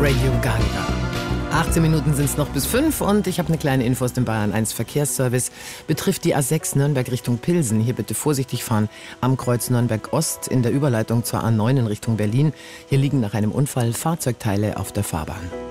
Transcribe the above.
Radio Gaga. 18 Minuten sind es noch bis 5 und ich habe eine kleine Info aus dem Bayern 1 Verkehrsservice. Betrifft die A6 Nürnberg Richtung Pilsen. Hier bitte vorsichtig fahren am Kreuz Nürnberg Ost in der Überleitung zur A9 in Richtung Berlin. Hier liegen nach einem Unfall Fahrzeugteile auf der Fahrbahn.